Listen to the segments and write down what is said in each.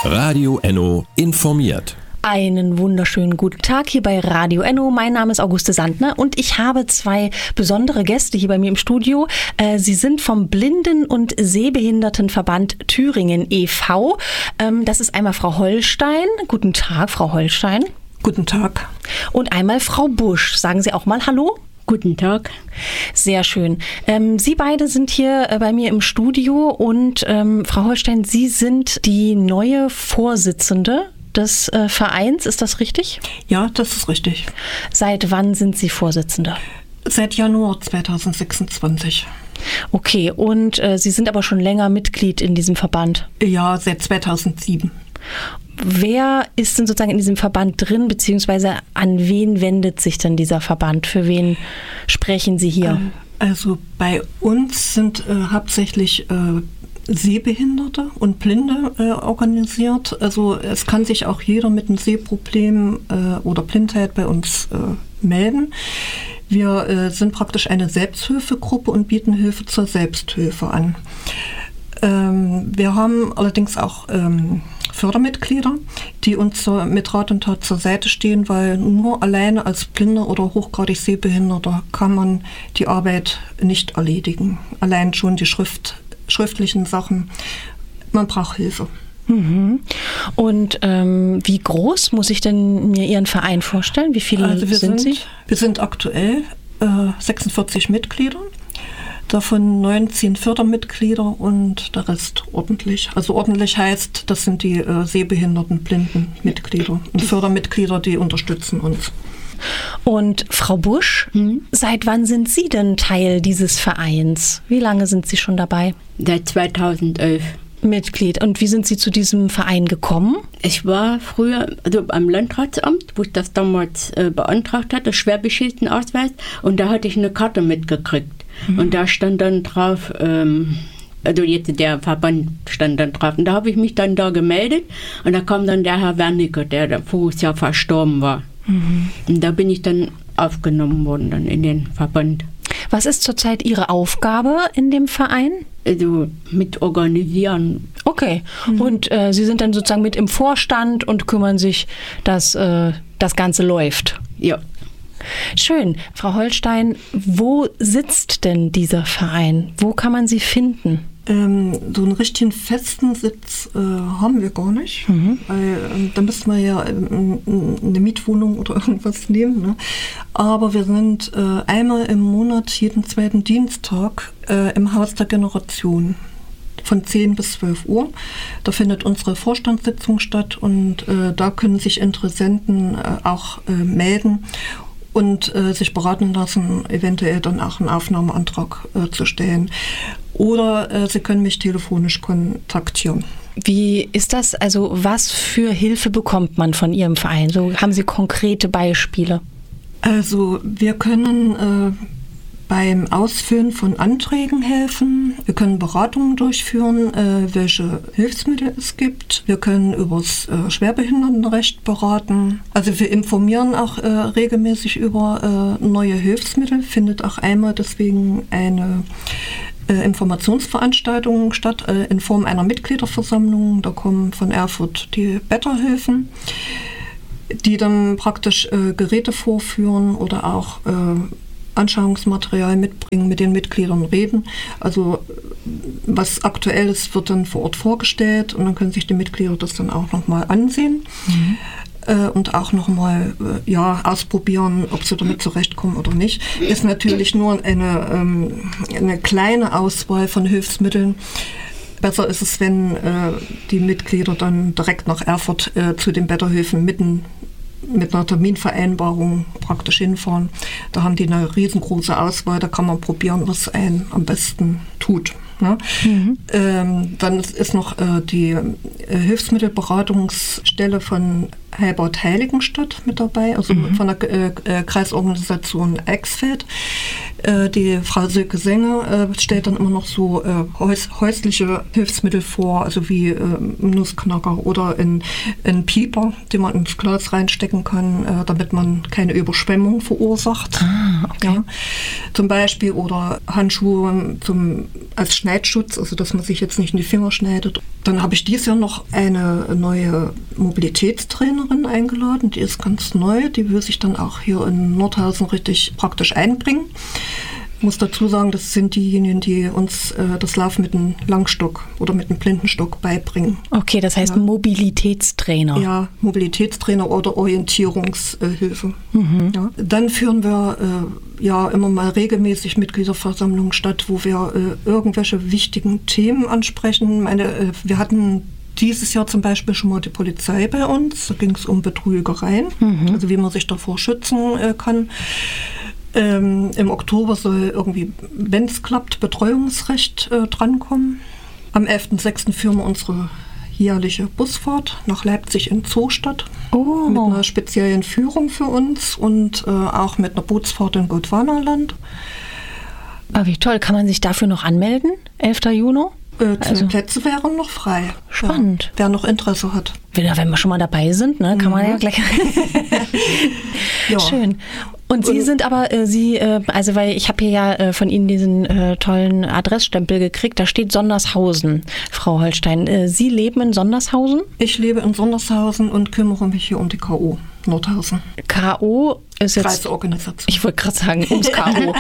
Radio Enno informiert. Einen wunderschönen guten Tag hier bei Radio Enno. Mein Name ist Auguste Sandner und ich habe zwei besondere Gäste hier bei mir im Studio. Sie sind vom Blinden- und Sehbehindertenverband Thüringen e.V. Das ist einmal Frau Holstein. Guten Tag, Frau Holstein. Guten Tag. Und einmal Frau Busch. Sagen Sie auch mal Hallo. Guten Tag. Sehr schön. Sie beide sind hier bei mir im Studio und Frau Holstein, Sie sind die neue Vorsitzende des Vereins. Ist das richtig? Ja, das ist richtig. Seit wann sind Sie Vorsitzende? Seit Januar 2026. Okay, und Sie sind aber schon länger Mitglied in diesem Verband? Ja, seit 2007. Wer ist denn sozusagen in diesem Verband drin, beziehungsweise an wen wendet sich denn dieser Verband? Für wen sprechen Sie hier? Also bei uns sind hauptsächlich Sehbehinderte und Blinde organisiert. Also es kann sich auch jeder mit einem Sehproblem oder Blindheit bei uns melden. Wir sind praktisch eine Selbsthilfegruppe und bieten Hilfe zur Selbsthilfe an. Wir haben allerdings auch Fördermitglieder, die uns mit Rat und Tat zur Seite stehen, weil nur alleine als Blinder oder hochgradig Sehbehinderter kann man die Arbeit nicht erledigen. Allein schon die schriftlichen Sachen. Man braucht Hilfe. Mhm. Und wie groß muss ich denn mir Ihren Verein vorstellen? Wie viele sind Sie? Wir sind aktuell 46 Mitglieder. Davon 19 Fördermitglieder und der Rest ordentlich. Also ordentlich heißt, das sind die sehbehinderten, blinden Mitglieder und Fördermitglieder, die unterstützen uns. Und Frau Busch, seit wann sind Sie denn Teil dieses Vereins? Wie lange sind Sie schon dabei? Seit 2011. Mitglied. Und wie sind Sie zu diesem Verein gekommen? Ich war früher am Landratsamt, wo ich das damals beantragt hatte, Schwerbehindertenausweis, und da hatte ich eine Karte mitgekriegt. Und da stand dann drauf, also jetzt der Verband stand dann drauf. Und da habe ich mich dann da gemeldet und da kam dann der Herr Wernicke, der voriges Jahr verstorben war. Und da bin ich dann aufgenommen worden dann in den Verband. Was ist zurzeit Ihre Aufgabe in dem Verein? Also mit organisieren. Okay. Und Sie sind dann sozusagen mit im Vorstand und kümmern sich, dass das Ganze läuft? Ja. Schön. Frau Holstein, wo sitzt denn dieser Verein? Wo kann man Sie finden? So einen richtigen festen Sitz haben wir gar nicht, weil da müssten wir ja eine Mietwohnung oder irgendwas nehmen. Ne? Aber wir sind einmal im Monat, jeden zweiten Dienstag im Haus der Generation von 10 bis 12 Uhr. Da findet unsere Vorstandssitzung statt und da können sich Interessenten auch melden und sich beraten lassen, eventuell dann auch einen Aufnahmeantrag zu stellen. Oder Sie können mich telefonisch kontaktieren. Wie ist das? Also was für Hilfe bekommt man von Ihrem Verein? So, haben Sie konkrete Beispiele? Also wir können beim Ausfüllen von Anträgen helfen. Wir können Beratungen durchführen, welche Hilfsmittel es gibt. Wir können über das Schwerbehindertenrecht beraten. Also wir informieren auch regelmäßig über neue Hilfsmittel. Findet auch einmal deswegen eine Informationsveranstaltung statt in Form einer Mitgliederversammlung. Da kommen von Erfurt die Betterhilfen, die dann praktisch Geräte vorführen oder auch Anschauungsmaterial mitbringen, mit den Mitgliedern reden. Also was aktuell ist, wird dann vor Ort vorgestellt und dann können sich die Mitglieder das dann auch nochmal ansehen. Und auch nochmal ausprobieren, ob sie damit zurechtkommen oder nicht. Ist natürlich nur eine kleine Auswahl von Hilfsmitteln. Besser ist es, wenn die Mitglieder dann direkt nach Erfurt zu den Betterhilfen mit einer Terminvereinbarung praktisch hinfahren. Da haben die eine riesengroße Auswahl, da kann man probieren, was einen am besten tut. Ne? Dann ist noch die Hilfsmittelberatungsstelle von Heilbad-Heiligenstadt mit dabei, also von der Kreisorganisation Eichsfeld. Die Frau Silke Senge stellt dann immer noch so häusliche Hilfsmittel vor, also wie Nussknacker oder ein Pieper, den man ins Glas reinstecken kann, damit man keine Überschwemmung verursacht. Okay. Ja, zum Beispiel, oder Handschuhe als Schneidschutz, also dass man sich jetzt nicht in die Finger schneidet. Dann habe ich dieses Jahr noch eine neue Mobilitätstrainerin eingeladen, die ist ganz neu, die will sich dann auch hier in Nordhausen richtig praktisch einbringen. Ich muss dazu sagen, das sind diejenigen, die uns das Laufen mit einem Langstock oder mit einem Blindenstock beibringen. Okay, das heißt Mobilitätstrainer. Ja, Mobilitätstrainer oder Orientierungshilfe. Ja. Dann führen wir immer mal regelmäßig Mitgliederversammlungen statt, wo wir irgendwelche wichtigen Themen ansprechen. Wir hatten dieses Jahr zum Beispiel schon mal die Polizei bei uns. Da ging es um Betrügereien, also wie man sich davor schützen kann. Im Oktober soll irgendwie, wenn es klappt, Betreuungsrecht drankommen. Am 11.06. führen wir unsere jährliche Busfahrt nach Leipzig in Zoostadt mit einer speziellen Führung für uns und auch mit einer Bootsfahrt in Gondwanaland. Ah, wie toll. Kann man sich dafür noch anmelden? 11. Juni? Die Plätze wären noch frei. Spannend. Ja, wer noch Interesse hat. Wenn wir schon mal dabei sind, ne, kann man ja gleich. Ja. Schön. Und Sie sind aber, weil ich habe hier ja von Ihnen diesen tollen Adressstempel gekriegt, da steht Sondershausen, Frau Holstein. Sie leben in Sondershausen? Ich lebe in Sondershausen und kümmere mich hier um die K.O. Nordhausen. K.O. ist jetzt... Kreisorganisation. Ich wollte gerade sagen, ums K.O.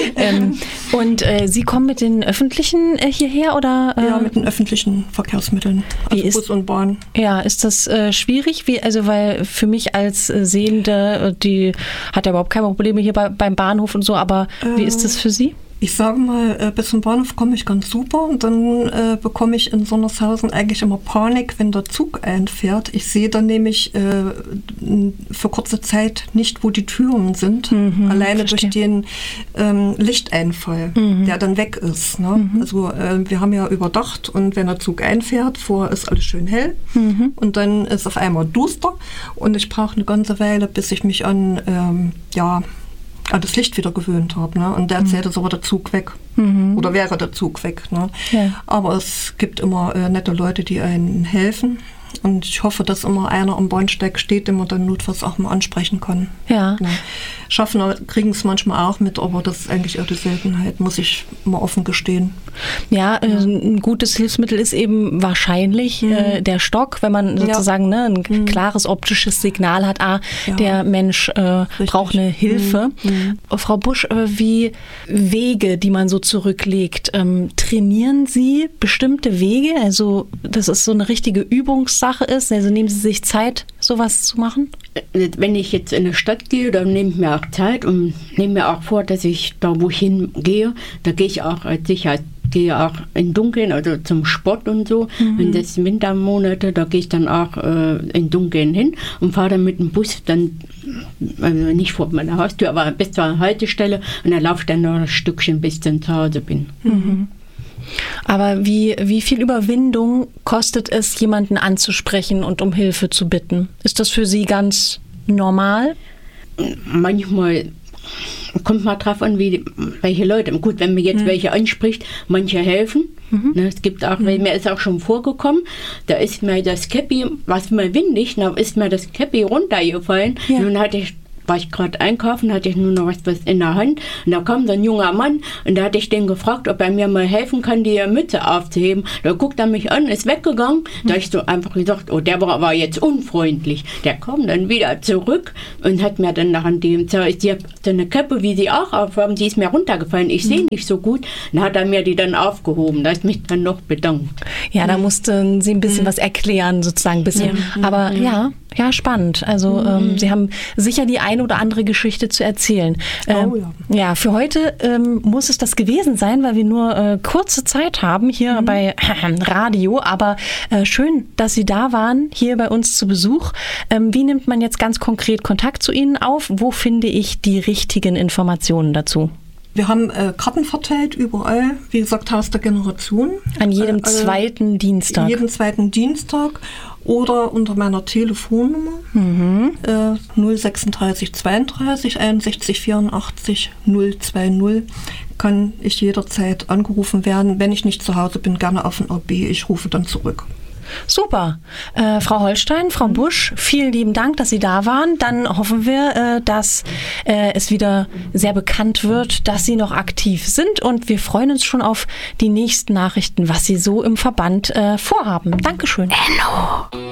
Und Sie kommen mit den Öffentlichen hierher, oder? Ja, mit den öffentlichen Verkehrsmitteln, also Bus und Bahn. Ja, ist das schwierig? Weil für mich als Sehende, die hat ja überhaupt keine Probleme hier beim Bahnhof und so, aber wie ist das für Sie? Ich sage mal, bis zum Bahnhof komme ich ganz super und dann bekomme ich in Sondershausen eigentlich immer Panik, wenn der Zug einfährt. Ich sehe dann nämlich für kurze Zeit nicht, wo die Türen sind, alleine durch den Lichteinfall, der dann weg ist. Ne? Also wir haben ja überdacht, und wenn der Zug einfährt, vorher ist alles schön hell und dann ist auf einmal duster und ich brauche eine ganze Weile, bis ich mich an das Licht wieder gewöhnt habe. Ne? Und derzeit ist aber der Zug weg. Oder wäre der Zug weg. Ne? Ja. Aber es gibt immer nette Leute, die einen helfen. Und ich hoffe, dass immer einer am Bahnsteig steht, den man dann notfalls auch mal ansprechen kann. Ja. Ja. Schaffner kriegen es manchmal auch mit, aber das ist eigentlich eher die Seltenheit, muss ich mal offen gestehen. Ja, ein gutes Hilfsmittel ist eben wahrscheinlich der Stock, wenn man sozusagen ein klares optisches Signal hat, der Mensch braucht eine Hilfe. Frau Busch, wie Wege, die man so zurücklegt, trainieren Sie bestimmte Wege? Also, dass es so eine richtige Übungssache ist? Also nehmen Sie sich Zeit, sowas zu machen? Wenn ich jetzt in eine Stadt gehe, dann nehme ich mir auch Zeit und nehme mir auch vor, dass ich da, wo ich hingehe, da gehe ich auch als Sicherheit, gehe auch im Dunkeln, also zum Sport und so. Wenn das Wintermonate, da gehe ich dann auch im Dunkeln hin und fahre dann mit dem Bus dann, also nicht vor meiner Haustür, aber bis zur Haltestelle, und dann laufe ich dann noch ein Stückchen, bis ich dann zu Hause bin. Aber wie viel Überwindung kostet es, jemanden anzusprechen und um Hilfe zu bitten? Ist das für Sie ganz normal? Manchmal kommt mal drauf an, welche Leute. Gut, wenn mir jetzt welche anspricht, manche helfen. Es gibt auch, mir ist auch schon vorgekommen, da ist mir das Käppi, was mal windig, da ist mir das Käppi runtergefallen. Ja. Nun war ich gerade einkaufen, hatte ich nur noch was in der Hand, und da kam dann ein junger Mann und da hatte ich den gefragt, ob er mir mal helfen kann, die Mütze aufzuheben. Da guckt er mich an, ist weggegangen. Da habe ich so einfach gesagt, oh, der war jetzt unfreundlich. Der kam dann wieder zurück und hat mir dann nach dem Zeit, ich habe so eine Kappe, wie sie auch aufhaben, die ist mir runtergefallen. Ich sehe nicht so gut. Dann hat er mir die dann aufgehoben. Da ist mich dann noch bedankt. Ja, da mussten Sie ein bisschen was erklären, sozusagen ein bisschen. Aber ja, spannend. Also Sie haben sicher die eine oder andere Geschichte zu erzählen. Ja, für heute muss es das gewesen sein, weil wir nur kurze Zeit haben hier bei Radio. Aber schön, dass Sie da waren, hier bei uns zu Besuch. Wie nimmt man jetzt ganz konkret Kontakt zu Ihnen auf? Wo finde ich die richtigen Informationen dazu? Wir haben Karten verteilt überall, wie gesagt, Haus der Generation. An jedem zweiten Dienstag. Jeden zweiten Dienstag. oder unter meiner Telefonnummer 036 32 61 84 020 kann ich jederzeit angerufen werden. Wenn ich nicht zu Hause bin, gerne auf den RB. Ich rufe dann zurück. Super. Frau Holstein, Frau Busch, vielen lieben Dank, dass Sie da waren. Dann hoffen wir, dass es wieder sehr bekannt wird, dass Sie noch aktiv sind. Und wir freuen uns schon auf die nächsten Nachrichten, was Sie so im Verband vorhaben. Dankeschön. Enno.